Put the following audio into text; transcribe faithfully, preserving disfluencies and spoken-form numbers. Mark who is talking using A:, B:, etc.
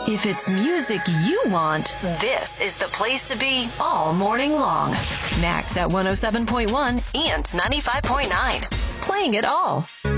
A: If it's music you want, this is the place to be all morning long. Max at one oh seven point one and ninety-five point nine. Playing it all.